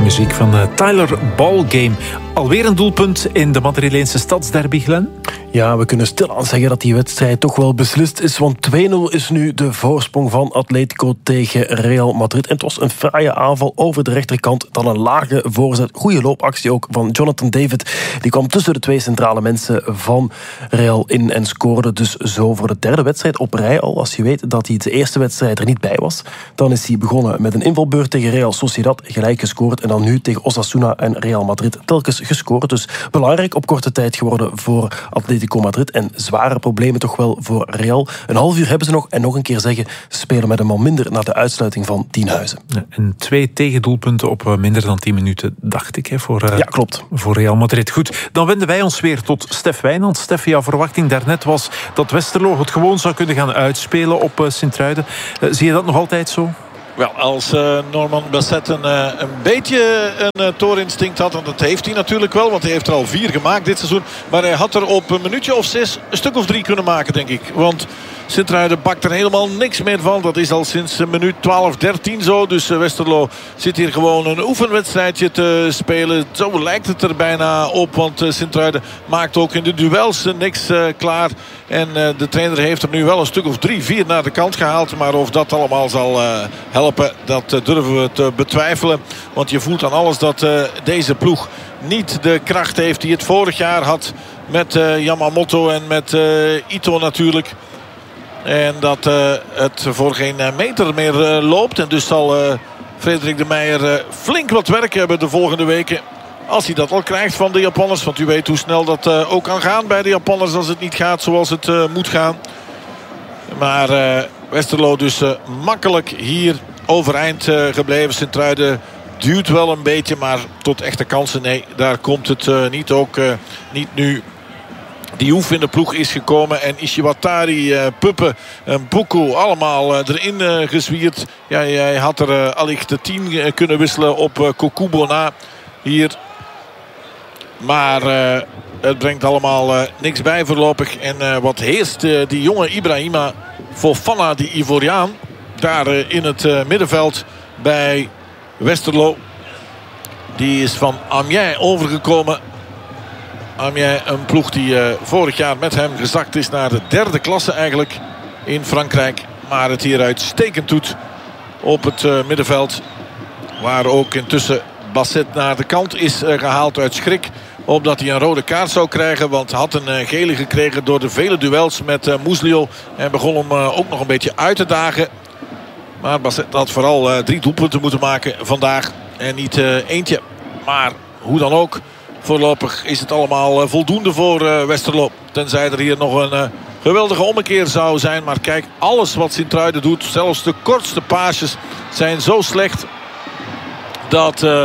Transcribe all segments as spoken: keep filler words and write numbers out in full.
muziek van uh, Tyler Ballgame. Alweer een doelpunt in de Madrileense stadsderby, Glenn? Ja, we kunnen stilaan zeggen dat die wedstrijd toch wel beslist is, want twee nul is nu de voorsprong van Atletico tegen Real Madrid. En het was een fraaie aanval over de rechterkant, dan een lage voorzet. Goede loopactie ook van Jonathan David. Die kwam tussen de twee centrale mensen van Real in en scoorde dus zo voor de derde wedstrijd op rij al. Als je weet dat hij de eerste wedstrijd er niet bij was, dan is hij begonnen met een invalbeurt tegen Real Sociedad, gelijk gescoord, en dan nu tegen Osasuna en Real Madrid telkens gescoord. Dus belangrijk op korte tijd geworden voor Atletico Madrid en zware problemen toch wel voor Real. Een half uur hebben ze nog en nog een keer zeggen, ze spelen met een man minder na de uitsluiting van Tienhuizen. Ja, en twee tegendoelpunten op minder dan tien minuten, dacht ik, hè, voor, uh, ja, klopt. voor Real Madrid. Goed, dan wenden wij ons weer tot Stef Wijnands. Stef, jouw verwachting daarnet was dat Westerlo het gewoon zou kunnen gaan uitspelen op uh, Sint-Truiden. Uh, zie je dat nog altijd zo? Wel, als uh, Norman Basset een, uh, een beetje een uh, toorinstinct had, en dat heeft hij natuurlijk wel, want hij heeft er al vier gemaakt dit seizoen. Maar hij had er op een minuutje of zes een stuk of drie kunnen maken, denk ik. Want Sint-Truiden bakt er helemaal niks meer van. Dat is al sinds uh, minuut twaalf, dertien zo. Dus uh, Westerlo zit hier gewoon een oefenwedstrijdje te spelen. Zo lijkt het er bijna op, want uh, Sint-Truiden maakt ook in de duels uh, niks uh, klaar. En uh, de trainer heeft er nu wel een stuk of drie, vier naar de kant gehaald. Maar of dat allemaal zal uh, helpen, dat uh, durven we te betwijfelen. Want je voelt aan alles dat uh, deze ploeg niet de kracht heeft die het vorig jaar had. Met uh, Yamamoto en met uh, Ito natuurlijk. En dat uh, het voor geen meter meer uh, loopt. En dus zal uh, Frederik de Meijer uh, flink wat werk hebben de volgende weken. Als hij dat al krijgt van de Japanners. Want u weet hoe snel dat uh, ook kan gaan bij de Japanners als het niet gaat zoals het uh, moet gaan. Maar uh, Westerlo dus uh, makkelijk hier overeind uh, gebleven. Sint-Truiden duwt wel een beetje, maar tot echte kansen, nee, daar komt het uh, niet. Ook uh, niet nu die Hoef in de ploeg is gekomen. En Ishiwatari, uh, Puppen en Buku allemaal uh, erin uh, gezwierd. Ja, hij had er uh, allicht de tien uh, kunnen wisselen op uh, Kokubona hier. Maar uh, het brengt allemaal uh, niks bij voorlopig. En uh, wat heerst uh, die jonge Ibrahima Fofana, die Ivoriaan, daar uh, in het uh, middenveld bij Westerlo. Die is van Amiens overgekomen. Amiens, een ploeg die uh, vorig jaar met hem gezakt is naar de derde klasse eigenlijk in Frankrijk. Maar het hier uitstekend doet op het uh, middenveld. Waar ook intussen Basset naar de kant is uh, gehaald uit schrik. Omdat hij een rode kaart zou krijgen. Want had een uh, gele gekregen door de vele duels met uh, Muslio. En begon hem uh, ook nog een beetje uit te dagen. Maar Basset had vooral uh, drie doelpunten moeten maken vandaag. En niet uh, eentje. Maar hoe dan ook. Voorlopig is het allemaal uh, voldoende voor uh, Westerlo. Tenzij er hier nog een uh, geweldige ommekeer zou zijn. Maar kijk, alles wat Sint-Truiden doet. Zelfs de kortste paasjes zijn zo slecht. Dat uh,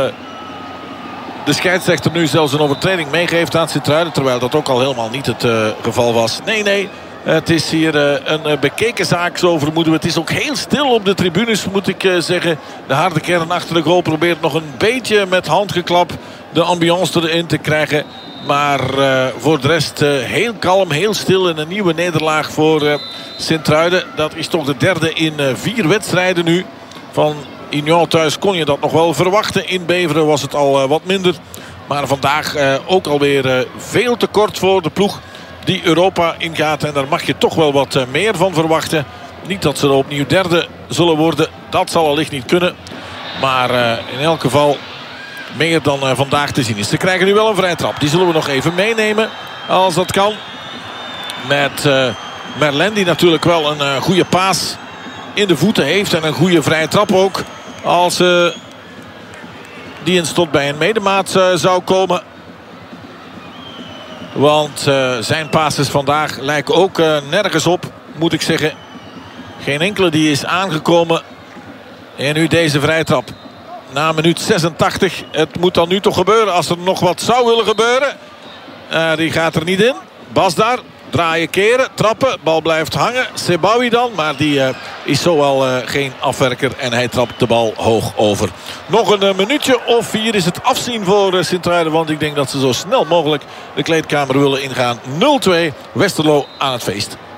de scheidsrechter nu zelfs een overtreding meegeeft aan Sint-Truiden. Terwijl dat ook al helemaal niet het uh, geval was. Nee, nee. Het is hier uh, een uh, bekeken zaak, zo vermoeden we. Het is ook heel stil op de tribunes, moet ik uh, zeggen. De harde kern achter de goal probeert nog een beetje met handgeklap de ambiance erin te krijgen. Maar uh, voor de rest uh, heel kalm, heel stil. En een nieuwe nederlaag voor uh, Sint-Truiden. Dat is toch de derde in uh, vier wedstrijden nu. Van Union thuis kon je dat nog wel verwachten. In Beveren was het al uh, wat minder. Maar vandaag uh, ook alweer uh, veel te kort voor de ploeg die Europa ingaat. En daar mag je toch wel wat uh, meer van verwachten. Niet dat ze er opnieuw derde zullen worden. Dat zal allicht niet kunnen. Maar uh, in elk geval meer dan uh, vandaag te zien is. Ze krijgen nu wel een vrije trap. Die zullen we nog even meenemen. Als dat kan. Met uh, Merlin, die natuurlijk wel een uh, goede paas in de voeten heeft. En een goede vrije trap ook. Als uh, die in stot bij een medemaat uh, zou komen. Want uh, zijn passes vandaag lijken ook uh, nergens op, moet ik zeggen. Geen enkele die is aangekomen. En nu deze vrije trap. Na minuut zesentachtig. Het moet dan nu toch gebeuren. Als er nog wat zou willen gebeuren. Uh, die gaat er niet in. Bas daar. Draaien, keren, trappen. Bal blijft hangen. Sebawi dan. Maar die uh, is zowel uh, geen afwerker. En hij trapt de bal hoog over. Nog een uh, minuutje of vier is het afzien voor uh, Sint-Truiden. Want ik denk dat ze zo snel mogelijk de kleedkamer willen ingaan. nul twee. Westerlo aan het feest.